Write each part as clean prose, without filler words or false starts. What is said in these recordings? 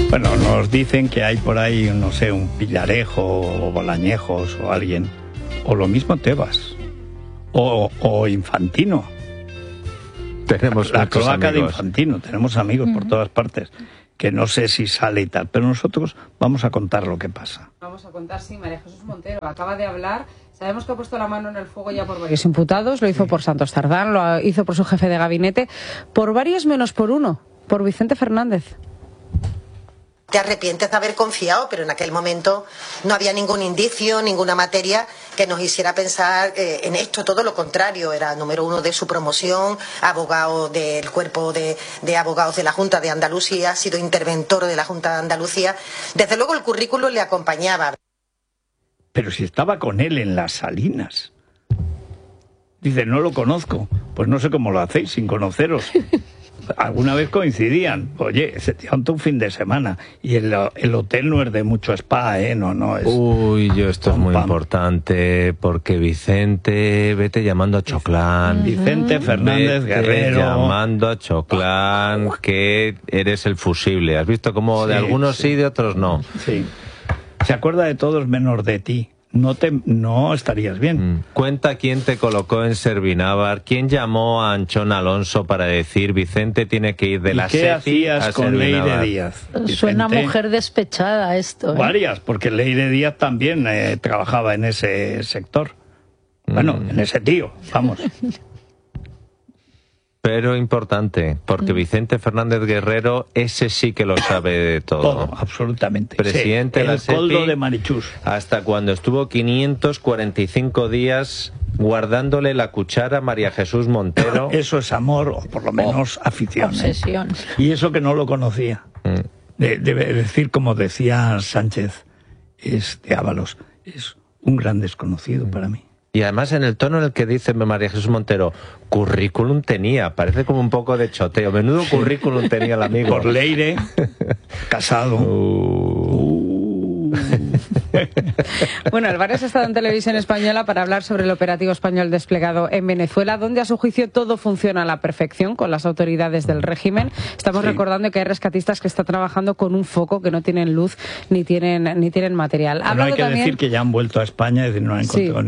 Bueno, nos dicen que hay por ahí, no sé, un Pillarejo o Bolañejos o alguien, o lo mismo Tebas, o Infantino. Tenemos la cloaca amigos de Infantino, tenemos amigos por todas partes, que no sé si sale y tal, pero nosotros vamos a contar lo que pasa. Vamos a contar, sí, María Jesús Montero acaba de hablar. Sabemos que ha puesto la mano en el fuego ya por varios imputados, lo hizo por Santos Tardán, lo hizo por su jefe de gabinete, por varios menos por uno, por Vicente Fernández. Te arrepientes de haber confiado, pero en aquel momento no había ningún indicio, ninguna materia que nos hiciera pensar en esto, todo lo contrario. Era número uno de su promoción, abogado del cuerpo de abogados de la Junta de Andalucía, ha sido interventor de la Junta de Andalucía. Desde luego el currículo le acompañaba. Pero si estaba con él en las Salinas. Dice, no lo conozco. Pues no sé cómo lo hacéis sin conoceros. Alguna vez coincidían. Oye, se tiraron un fin de semana. Y el hotel no es de mucho spa, ¿eh? No es... Uy, esto es muy importante, porque Vicente, vete llamando a Choclán. Vicente Fernández Guerrero. Llamando a Choclán, que eres el fusible. ¿Has visto cómo de algunos sí, de otros no? Sí. Se acuerda de todos menos de ti. No estarías bien. Cuenta quién te colocó en Servinávar, quién llamó a Anchón Alonso para decir Vicente tiene que ir de la SEPI a Servinávar. ¿Qué hacías con Leire Díaz? Suena mujer despechada esto. Varias, porque Leire Díaz también trabajaba en ese sector. Bueno, en ese tío, vamos. Pero importante, porque Vicente Fernández Guerrero, ese sí que lo sabe de todo. Todo, absolutamente. Presidente sí, de la SEPI, coldo de Marichus. Hasta cuando estuvo 545 días guardándole la cuchara a María Jesús Montero. Eso es amor, o por lo menos afición. Obsesión. Y eso que no lo conocía. Debe decir, como decía Sánchez de Ábalos, es un gran desconocido para mí. Y además en el tono en el que dice María Jesús Montero, currículum tenía, parece como un poco de choteo. Menudo currículum tenía el amigo. Por Leire, casado. Bueno, Álvarez ha estado en Televisión Española para hablar sobre el operativo español desplegado en Venezuela, donde a su juicio todo funciona a la perfección con las autoridades del régimen. Estamos recordando que hay rescatistas que están trabajando con un foco, que no tienen luz ni tienen material. No hay que decir que ya han vuelto a España, es decir, no han encontrado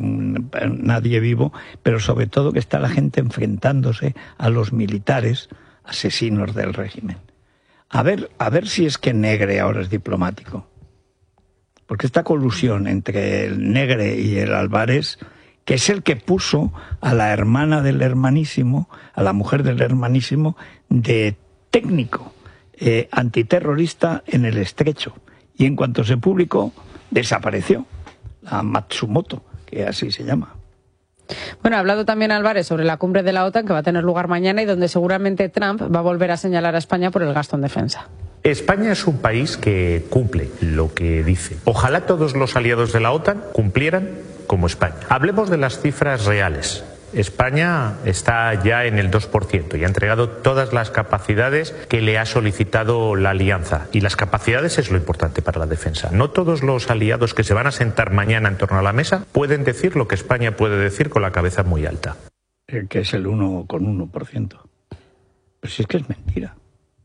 nadie vivo, pero sobre todo que está la gente enfrentándose a los militares asesinos del régimen. A ver si es que Negre ahora es diplomático. Porque esta colusión entre el Negre y el Álvarez, que es el que puso a la hermana del hermanísimo, a la mujer del hermanísimo, de técnico antiterrorista en el Estrecho. Y en cuanto se publicó, desapareció. La Matsumoto, que así se llama. Bueno, ha hablado también Álvarez sobre la cumbre de la OTAN, que va a tener lugar mañana y donde seguramente Trump va a volver a señalar a España por el gasto en defensa. España es un país que cumple lo que dice. Ojalá todos los aliados de la OTAN cumplieran como España. Hablemos de las cifras reales. España está ya en el 2% y ha entregado todas las capacidades que le ha solicitado la alianza. Y las capacidades es lo importante para la defensa. No todos los aliados que se van a sentar mañana en torno a la mesa pueden decir lo que España puede decir con la cabeza muy alta. Que es el 1,1%. Pero si es que es mentira.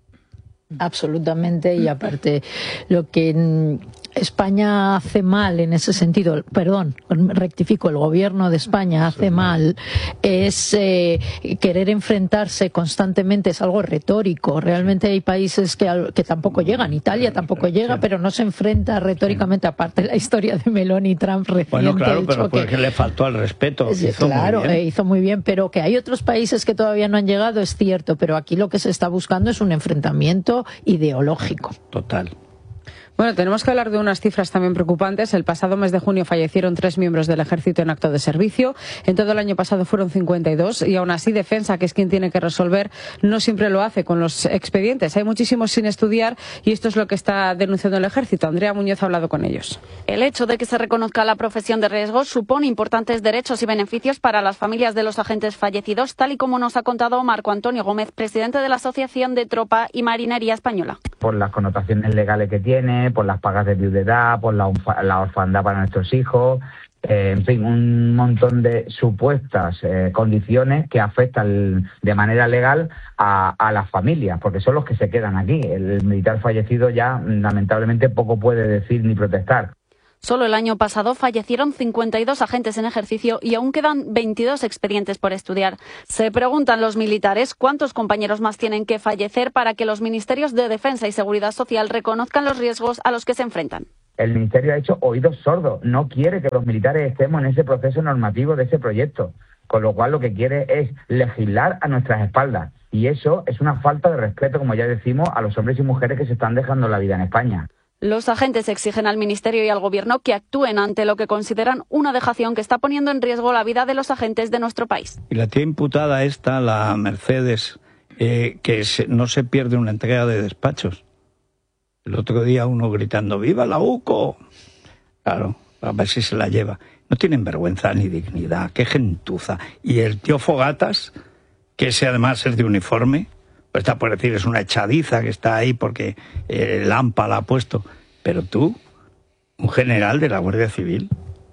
Absolutamente, y aparte lo que España hace mal en ese sentido, rectifico, el gobierno de España hace mal es querer enfrentarse constantemente, es algo retórico. Realmente hay países que tampoco llegan, Italia tampoco llega, pero no se enfrenta retóricamente, aparte de la historia de Meloni y Trump reciente. Bueno, claro, pero porque le faltó al respeto. Hizo muy bien, pero que hay otros países que todavía no han llegado, es cierto, pero aquí lo que se está buscando es un enfrentamiento ideológico. Total. Bueno, tenemos que hablar de unas cifras también preocupantes. El pasado mes de junio fallecieron 3 miembros del Ejército en acto de servicio. En todo el año pasado fueron 52 y aún así Defensa, que es quien tiene que resolver, no siempre lo hace con los expedientes. Hay muchísimos sin estudiar y esto es lo que está denunciando el Ejército. Andrea Muñoz ha hablado con ellos. El hecho de que se reconozca la profesión de riesgo supone importantes derechos y beneficios para las familias de los agentes fallecidos, tal y como nos ha contado Marco Antonio Gómez, presidente de la Asociación de Tropa y Marinería Española. por las connotaciones legales que tiene, por las pagas de viudedad, por la orfandad para nuestros hijos, en fin, un montón de supuestas condiciones que afectan de manera legal a las familias, porque son los que se quedan aquí. El militar fallecido ya, lamentablemente, poco puede decir ni protestar. Solo el año pasado fallecieron 52 agentes en ejercicio y aún quedan 22 expedientes por estudiar. Se preguntan los militares cuántos compañeros más tienen que fallecer para que los ministerios de Defensa y Seguridad Social reconozcan los riesgos a los que se enfrentan. El Ministerio ha hecho oídos sordos, no quiere que los militares estemos en ese proceso normativo de ese proyecto, con lo cual lo que quiere es legislar a nuestras espaldas. Y eso es una falta de respeto, como ya decimos, a los hombres y mujeres que se están dejando la vida en España. Los agentes exigen al Ministerio y al Gobierno que actúen ante lo que consideran una dejación que está poniendo en riesgo la vida de los agentes de nuestro país. Y la tía imputada esta, la Mercedes, no se pierde una entrega de despachos. El otro día uno gritando, ¡viva la UCO! Claro, a ver si se la lleva. No tienen vergüenza ni dignidad, qué gentuza. Y el tío Fogatas, que ese además es de uniforme, pues está por decir, es una echadiza que está ahí porque el AMPA la ha puesto. Pero tú, un general de la Guardia Civil.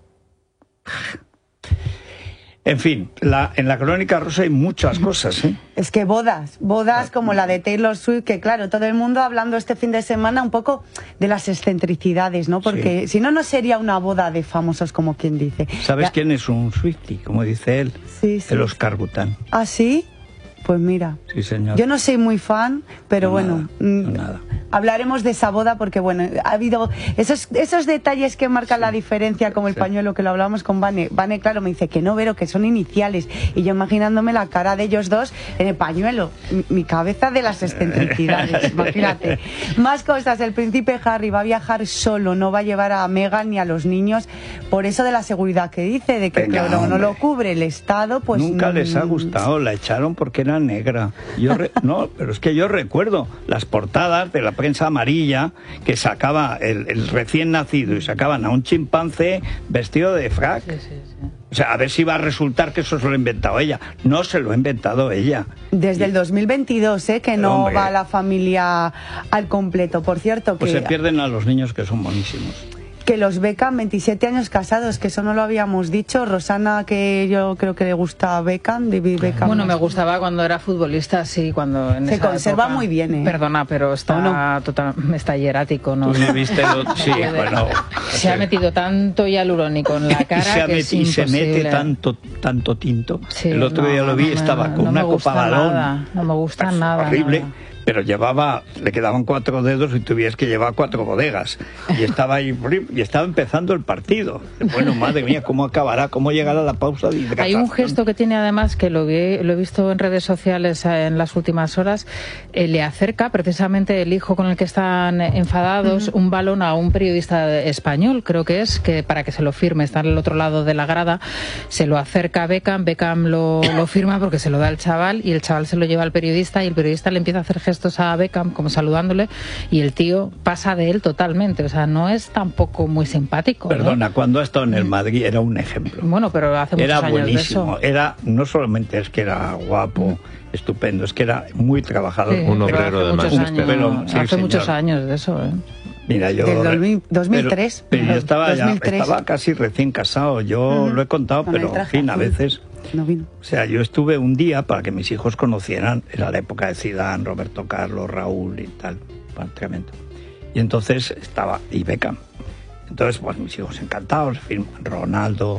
En fin, en la Crónica Rosa hay muchas cosas, ¿eh? Es que bodas como la de Taylor Swift, que claro, todo el mundo hablando este fin de semana un poco de las excentricidades, ¿no? Porque sí, si no, no sería una boda de famosos, como quien dice. ¿Sabes quién es un Swiftie, como dice él? Sí. El Oscar Bután. ¿Ah, sí? Pues mira, sí, señor. Yo no soy muy fan, pero no, bueno, nada. Hablaremos de esa boda porque bueno, ha habido esos detalles que marcan la diferencia, como el pañuelo que lo hablábamos con Vane. Vane, claro, me dice que no, Vero, que son iniciales, y yo imaginándome la cara de ellos dos en el pañuelo, mi cabeza de las excentricidades, imagínate. Más cosas, el príncipe Harry va a viajar solo, no va a llevar a Meghan ni a los niños, por eso de la seguridad que dice, de que no lo cubre el Estado, pues... Nunca les ha gustado, la echaron porque era negra. No, pero es que yo recuerdo las portadas de la prensa amarilla que sacaba el recién nacido y sacaban a un chimpancé vestido de frac. Sí. O sea, a ver si va a resultar que eso se lo ha inventado ella. No se lo ha inventado ella. Desde el 2022, que no va la familia al completo. Por cierto, que... Pues se pierden a los niños, que son buenísimos. Que los Beckham, 27 años casados, que eso no lo habíamos dicho. Rosana, que yo creo que le gusta a Beckham, David Beckham. Bueno, me gustaba cuando era futbolista, sí, cuando en se conserva época, muy bien, Perdona, pero está está hierático, ¿no? ¿Tú le viste sí, bueno. Se ha metido tanto hialurónico en la cara y se mete tanto tinto. Sí, el otro día lo vi, estaba con una copa balón. No me gusta nada. Horrible. Pero le quedaban 4 dedos y tuvieras que llevar 4 bodegas. Y estaba ahí, y estaba empezando el partido. Bueno, madre mía, ¿cómo acabará? ¿Cómo llegará la pausa de hidratación? Hay un gesto que tiene además, que lo he visto en redes sociales en las últimas horas, le acerca precisamente el hijo con el que están enfadados un balón a un periodista español, creo que es, que para que se lo firme, está al otro lado de la grada, se lo acerca a Beckham lo firma porque se lo da al chaval y el chaval se lo lleva al periodista y el periodista le empieza a hacer gestos a Beckham como saludándole y el tío pasa de él totalmente, o sea, no es tampoco muy simpático. Perdona, cuando ha estado en el Madrid era un ejemplo. Bueno, pero hace muchos años buenísimo. De eso. No solamente es que era guapo, estupendo, es que era muy trabajador. Sí, un obrero de Manchester. Hace muchos años de eso, Mira, yo... Del 2003. Pero yo estaba casi recién casado, yo lo he contado, pero en fin, a veces... No vino. O sea, yo estuve un día para que mis hijos conocieran, era la época de Zidane, Roberto Carlos, Raúl y tal, tremendo. Y entonces estaba, y Beckham. Entonces, pues mis hijos encantados, Ronaldo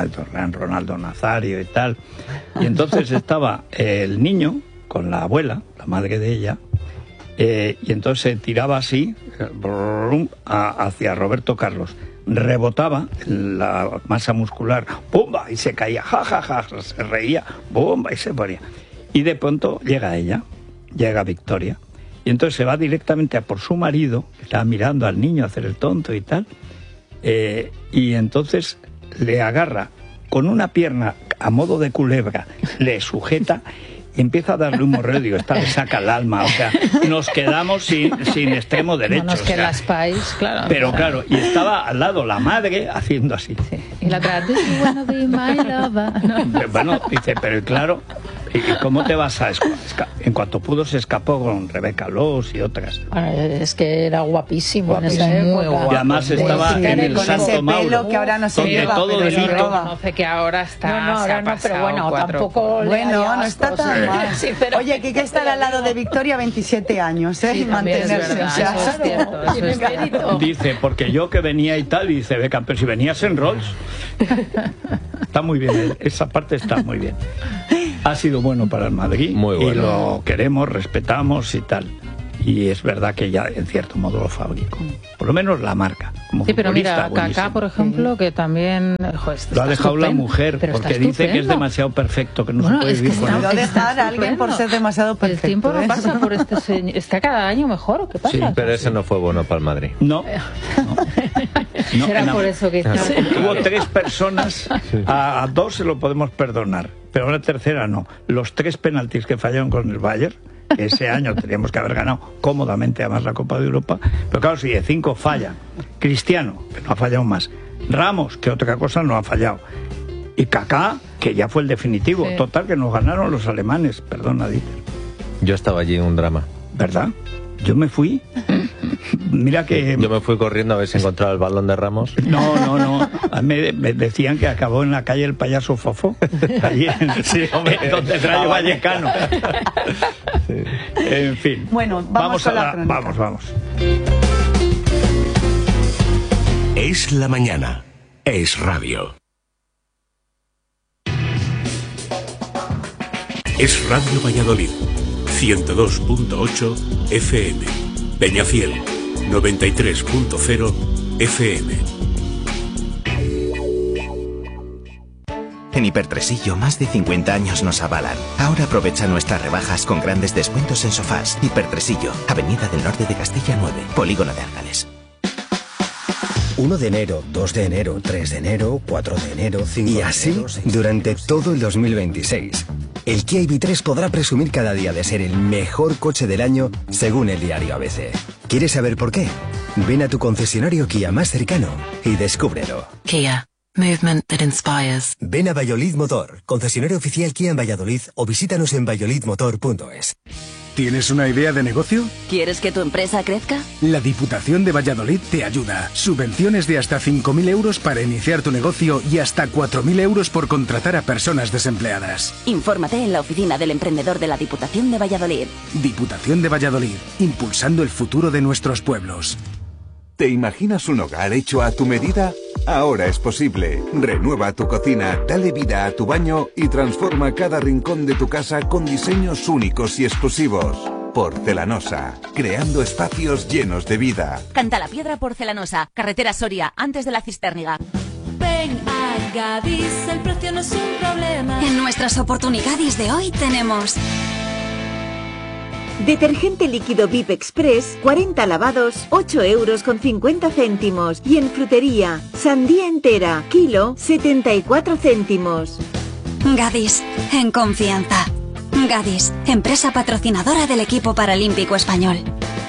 Nazario y tal. Y entonces estaba el niño con la abuela, la madre de ella, y entonces se tiraba así, hacia Roberto Carlos. Rebotaba la masa muscular, ¡pumba! Y se caía, ja, se reía, ¡pumba! Y se ponía. Y de pronto llega ella, llega Victoria, y entonces se va directamente a por su marido, que estaba mirando al niño hacer el tonto y tal, y entonces le agarra con una pierna a modo de culebra, le sujeta y empieza a darle un morreo. Digo, esta le saca el alma, o sea, nos quedamos sin extremo derecho. Bueno, es que las pais, claro. Pero claro, y estaba al lado la madre haciendo así. Sí. Y la otra, do you wanna be my lover? No. Bueno, dice, pero claro, ¿Y cómo te vas a en cuanto pudo se escapó con Rebeca Loos y otras? Bueno, es que era guapísimo en esa época. Y además estaba en el Santo Mauro, que ahora no se donde lleva, todo pero delito. Reconoce que ahora está. Ahora no, pero bueno, tampoco. Bueno, no está tan mal. Sí, pero oye, que hay que estar al lado de Victoria 27 años, ¿eh? Sí, y mantenerse. es verdad, o sea, eso es cierto, eso es cierto. Dice, porque yo que venía y tal, y dice, Beckham, pero si venías en Rolls. Está muy bien, esa parte está muy bien. Ha sido bueno para el Madrid. Muy bueno. Y lo queremos, respetamos y tal. Y es verdad que ya en cierto modo lo fabrico. Por lo menos la marca. Como sí, pero mira, buenísimo. Kaká, por ejemplo, que también... Lo ha dejado la mujer, porque dice que es demasiado perfecto, que no se puede vivir con él. No dejar a alguien por ser demasiado perfecto. El tiempo no pasa por este señor. ¿Está cada año mejor o qué pasa? Sí, pero ese no fue bueno para el Madrid. No. Será por eso que está... Hubo 3 personas, a 2 se lo podemos perdonar, pero a la tercera no. Los 3 penaltis que fallaron con el Bayern, que ese año teníamos que haber ganado cómodamente además la Copa de Europa, pero claro, si de 5 falla, Cristiano, que no ha fallado más, Ramos, que otra cosa no ha fallado, y Kaká, que ya fue el definitivo. Sí. Total, que nos ganaron los alemanes, perdona, Dieter. Yo estaba allí en un drama. ¿Verdad? Yo me fui. Mira que... Yo me fui corriendo a ver si encontraba el balón de Ramos. No. Me decían que acabó en la calle el payaso Fofo. Allí donde el Rayo Vallecano. Sí. En fin. Bueno, vamos a la crónica. Vamos. Es la mañana. Es radio. Es Radio Valladolid. 102.8 FM. Peñafiel. 93.0 FM. En Hipertresillo, más de 50 años nos avalan. Ahora aprovecha nuestras rebajas con grandes descuentos en sofás. Hipertresillo, Avenida del Norte de Castilla 9, Polígono de Argales. 1 de enero, 2 de enero, 3 de enero, 4 de enero, 5 de enero... Y así, durante todo el 2026. El Kia EV3 podrá presumir cada día de ser el mejor coche del año, según el diario ABC. ¿Quieres saber por qué? Ven a tu concesionario Kia más cercano y descúbrelo. Kia. Movement that inspires. Ven a Valladolid Motor, concesionario oficial Kia en Valladolid, o visítanos en valladolidmotor.es. ¿Tienes una idea de negocio? ¿Quieres que tu empresa crezca? La Diputación de Valladolid te ayuda. Subvenciones de hasta 5.000 euros para iniciar tu negocio y hasta 4.000 euros por contratar a personas desempleadas. Infórmate en la oficina del emprendedor de la Diputación de Valladolid. Diputación de Valladolid, impulsando el futuro de nuestros pueblos. ¿Te imaginas un hogar hecho a tu medida? Ahora es posible. Renueva tu cocina, dale vida a tu baño y transforma cada rincón de tu casa con diseños únicos y exclusivos. Porcelanosa, creando espacios llenos de vida. Cantalapiedra Porcelanosa, carretera Soria, antes de la Cistérniga. Ven a Gadis, el precio no es un problema. En nuestras oportunidades de hoy tenemos... Detergente líquido VIP Express, 40 lavados, 8,50 €. Y en frutería, sandía entera, kilo, 74 céntimos. Gadis, en confianza. Gadis, empresa patrocinadora del equipo paralímpico español.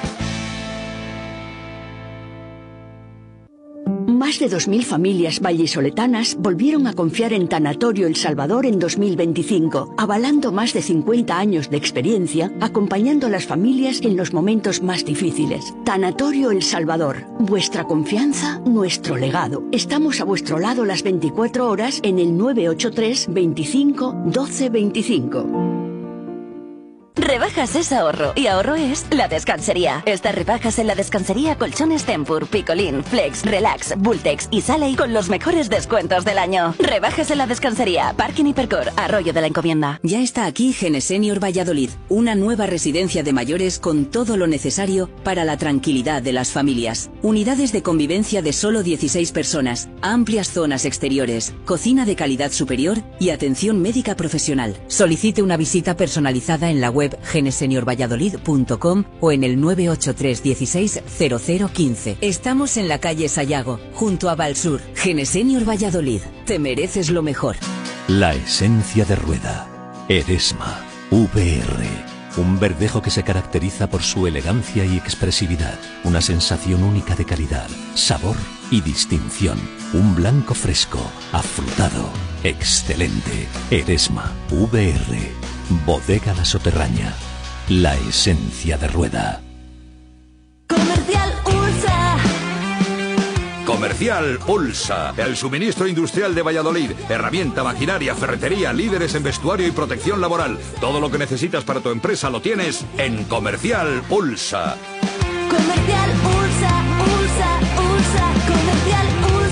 Más de 2.000 familias vallisoletanas volvieron a confiar en Tanatorio El Salvador en 2025, avalando más de 50 años de experiencia, acompañando a las familias en los momentos más difíciles. Tanatorio El Salvador, vuestra confianza, nuestro legado. Estamos a vuestro lado las 24 horas en el 983 25 12 25. Rebajas es ahorro y ahorro es La Descansería. Estas rebajas en La Descansería, colchones Tempur, Picolín, Flex, Relax, Bultex y Saley con los mejores descuentos del año. Rebajas en La Descansería, Parking Hipercor, Arroyo de la Encomienda. Ya está aquí Genesenior Valladolid, una nueva residencia de mayores con todo lo necesario para la tranquilidad de las familias. Unidades de convivencia de solo 16 personas, amplias zonas exteriores, cocina de calidad superior y atención médica profesional. Solicite una visita personalizada en la web geneseniorvalladolid.com o en el 983 16 0015. Estamos en la calle Sayago, junto a Valsur. Genesenior Valladolid, te mereces lo mejor. La esencia de Rueda. Eresma. VR. Un verdejo que se caracteriza por su elegancia y expresividad. Una sensación única de calidad, sabor y distinción. Un blanco fresco, afrutado, excelente. Eresma. VR. Bodega La Soterraña. La esencia de Rueda. Comercial Ulsa. Comercial Ulsa, el suministro industrial de Valladolid. Herramienta, maquinaria, ferretería, líderes en vestuario y protección laboral. Todo lo que necesitas para tu empresa lo tienes en Comercial Ulsa. Comercial Ulsa, Ulsa, Ulsa, Comercial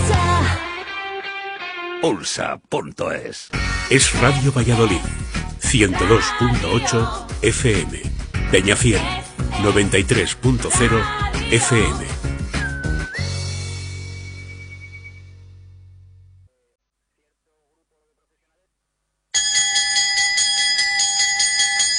Ulsa. Ulsa.es. Es Radio Valladolid, 102.8 FM. Peñafiel, 93.0 FM.